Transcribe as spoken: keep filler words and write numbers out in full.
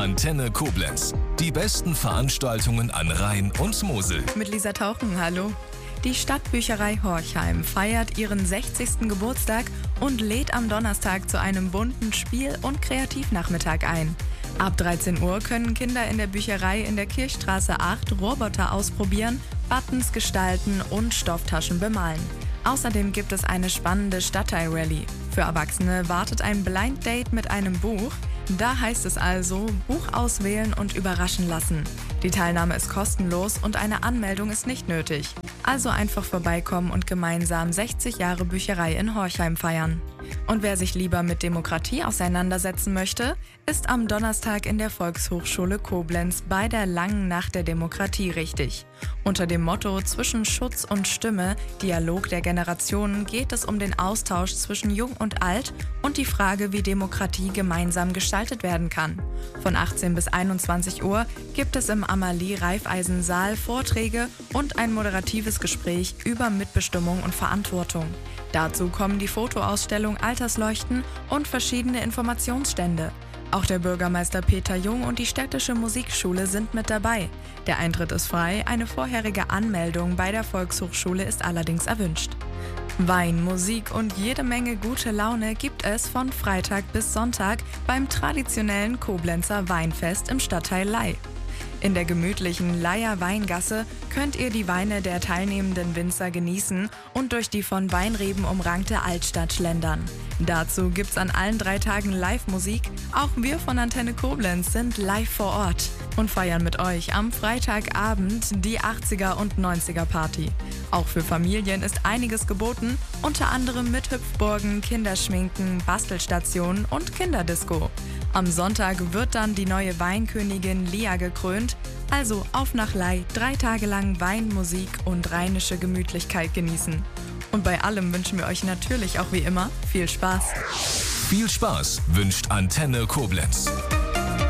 Antenne Koblenz. Die besten Veranstaltungen an Rhein und Mosel. Mit Lisa Tauchen, hallo. Die Stadtbücherei Horchheim feiert ihren sechzigsten Geburtstag und lädt am Donnerstag zu einem bunten Spiel- und Kreativnachmittag ein. Ab dreizehn Uhr können Kinder in der Bücherei in der Kirchstraße acht Roboter ausprobieren, Buttons gestalten und Stofftaschen bemalen. Außerdem gibt es eine spannende Stadtteil-Rallye. Für Erwachsene wartet ein Blind Date mit einem Buch. Da heißt es also, Buch auswählen und überraschen lassen. Die Teilnahme ist kostenlos und eine Anmeldung ist nicht nötig. Also einfach vorbeikommen und gemeinsam sechzig Jahre Bücherei in Horchheim feiern. Und wer sich lieber mit Demokratie auseinandersetzen möchte, ist am Donnerstag in der Volkshochschule Koblenz bei der Langen Nacht der Demokratie richtig. Unter dem Motto Zwischen Schutz und Stimme, Dialog der Generationen geht es um den Austausch zwischen Jung und Alt und die Frage, wie Demokratie gemeinsam gestaltet werden kann. Von achtzehn bis einundzwanzig Uhr gibt es im Amalie-Raiffeisen-Saal Vorträge und ein moderatives Gespräch über Mitbestimmung und Verantwortung. Dazu kommen die Fotoausstellung Altersleuchten und verschiedene Informationsstände. Auch der Bürgermeister Peter Jung und die städtische Musikschule sind mit dabei. Der Eintritt ist frei, eine vorherige Anmeldung bei der Volkshochschule ist allerdings erwünscht. Wein, Musik und jede Menge gute Laune gibt es von Freitag bis Sonntag beim traditionellen Koblenzer Weinfest im Stadtteil Ley. In der gemütlichen Leyer Weingasse könnt ihr die Weine der teilnehmenden Winzer genießen und durch die von Weinreben umrankte Altstadt schlendern. Dazu gibt's an allen drei Tagen Live-Musik. Auch wir von Antenne Koblenz sind live vor Ort und feiern mit euch am Freitagabend die achtziger und neunziger Party. Auch für Familien ist einiges geboten, unter anderem mit Hüpfburgen, Kinderschminken, Bastelstationen und Kinderdisco. Am Sonntag wird dann die neue Weinkönigin Lia gekrönt. Also auf nach Ley, drei Tage lang Wein, Musik und rheinische Gemütlichkeit genießen. Und bei allem wünschen wir euch natürlich auch wie immer viel Spaß. Viel Spaß wünscht Antenne Koblenz.